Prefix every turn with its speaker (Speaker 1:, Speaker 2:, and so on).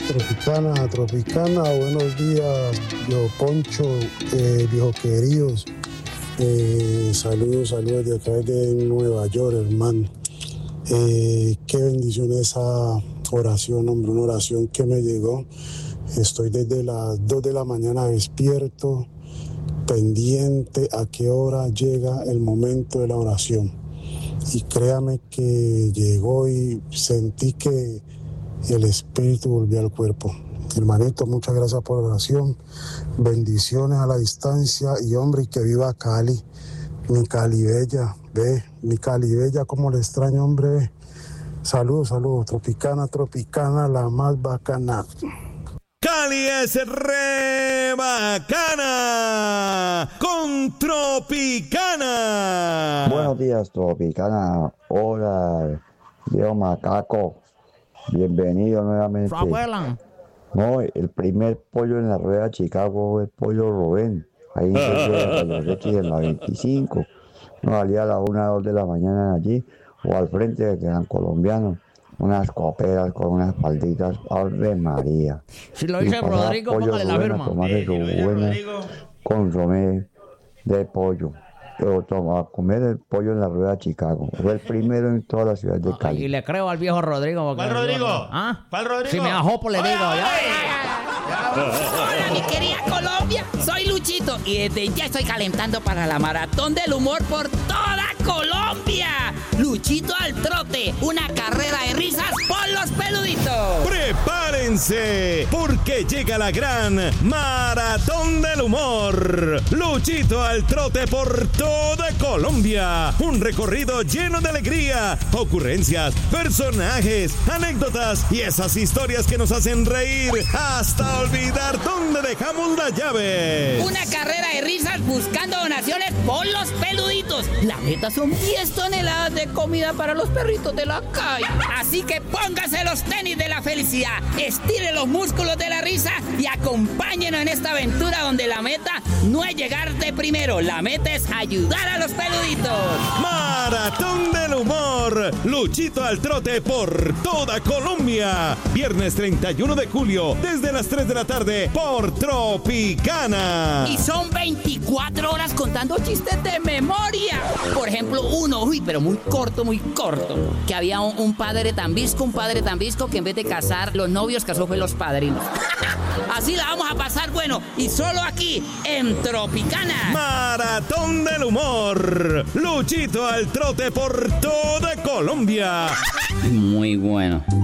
Speaker 1: Tropicana, Tropicana, buenos días, viejo Poncho, viejo queridos. Saludos de acá de Nueva York, hermano. Qué bendición esa oración, hombre, una oración que me llegó. Estoy desde las 2 de la mañana despierto, pendiente a qué hora llega el momento de la oración. Y créame que llegó y sentí que el espíritu volvió al cuerpo. Hermanito, muchas gracias por la oración. Bendiciones a la distancia y hombre, que viva Cali. Mi Cali bella, mi Cali bella, como le extraño, hombre. Saludos, Tropicana, Tropicana, la más bacana.
Speaker 2: Cali es re bacana con Tropicana.
Speaker 3: Buenos días, Tropicana. Hola, viejo macaco. Bienvenido nuevamente.
Speaker 4: Su abuela.
Speaker 3: No, el primer pollo en la rueda de Chicago fue el pollo Rubén. Ahí en la 25. No salía a las 1 o 2 de la mañana allí, o al frente de que eran colombianos. Unas coperas con unas falditas, ¡Ave María!
Speaker 4: Si lo dice Rodrigo, póngale la firma.
Speaker 3: Tomarse su buena consomé de pollo. Pero a comer el pollo en la rueda de Chicago. Fue el primero en toda la ciudad de Cali.
Speaker 4: Y le creo al viejo Rodrigo.
Speaker 5: ¿Cuál Rodrigo?
Speaker 4: ¿Ah?
Speaker 5: ¿Cuál Rodrigo?
Speaker 4: Si me ajopo le digo.
Speaker 6: Hola, mi querida Colombia. Soy Luchito y desde ya estoy calentando para la maratón del humor por toda Colombia. Luchito al trote, una carrera de risas por los peluditos.
Speaker 2: ¡Prepárense! Porque llega la gran Maratón del Humor. Luchito al trote por toda Colombia. Un recorrido lleno de alegría, ocurrencias, personajes, anécdotas y esas historias que nos hacen reír hasta olvidar dónde dejamos las llaves.
Speaker 6: Una carrera de risas buscando donaciones por los peluditos. La meta son 10 toneladas de comida para los perritos de la calle. Así que póngase los tenis de la felicidad, estire los músculos de la risa y acompáñenos en esta aventura donde la meta no es llegar de primero, la meta es ayudar a los peluditos.
Speaker 2: Maratón del Humor. Luchito al trote por toda Colombia. Viernes 31 de julio, desde las 3 de la tarde, por Tropicana.
Speaker 6: Y son 24 horas contando chistes de memoria. Por ejemplo, uno, pero muy corto, que había un padre tan visco que en vez de casar los novios, casó fue los padrinos. Así la vamos a pasar bueno, y solo aquí, en Tropicana.
Speaker 2: Maratón del Humor. Luchito al trote por toda Colombia.
Speaker 6: Muy bueno.